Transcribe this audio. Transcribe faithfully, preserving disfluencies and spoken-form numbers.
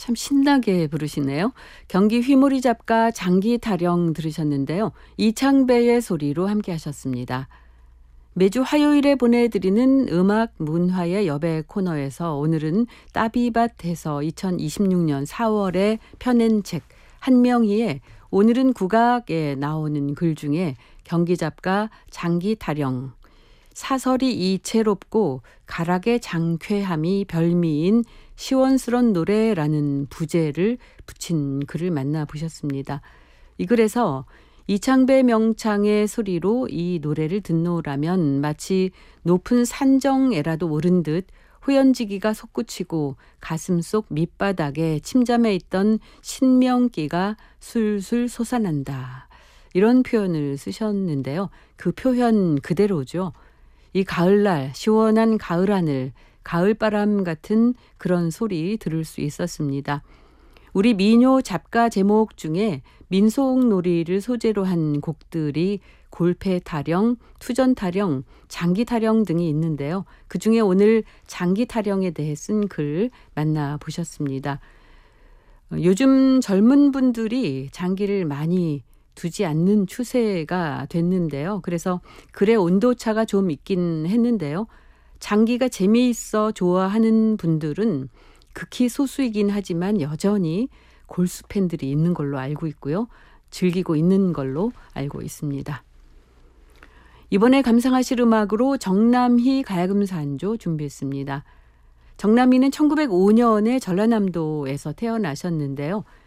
참 신나게 부르시네요. 경기 휘모리 잡가 장기 타령 들으셨는데요. 이창배의 소리로 함께 하셨습니다. 매주 화요일에 보내드리는 음악 문화의 여배 코너에서 오늘은 따비밭에서 이천이십육 년 사월에 펴낸 책 한명희의 오늘은 국악에 나오는 글 중에 경기 잡가 장기 타령 사설이 이채롭고 가락의 장쾌함이 별미인 시원스런 노래라는 부제를 붙인 글을 만나보셨습니다. 이 글에서 이창배 명창의 소리로 이 노래를 듣노라면 마치 높은 산정에라도 오른 듯 호연지기가 솟구치고 가슴속 밑바닥에 침잠해 있던 신명기가 술술 솟아난다. 이런 표현을 쓰셨는데요. 그 표현 그대로죠. 이 가을날 시원한 가을 하늘, 가을바람 같은 그런 소리 들을 수 있었습니다. 우리 민요 잡가 제목 중에 민속놀이를 소재로 한 곡들이 골패 타령, 투전 타령, 장기 타령 등이 있는데요. 그중에 오늘 장기 타령에 대해 쓴 글 만나보셨습니다. 요즘 젊은 분들이 장기를 많이 두지 않는 추세가 됐는데요. 그래서 글의 온도차가 좀 있긴 했는데요. 장기가 재미있어 좋아하는 분들은 극히 소수이긴 하지만 여전히 골수 팬들이 있는 걸로 알고 있고요. 즐기고 있는 걸로 알고 있습니다. 이번에 감상하실 음악으로 정남희 가야금산조 준비했습니다. 정남희는 천구백오 년에 전라남도에서 태어나셨는데요.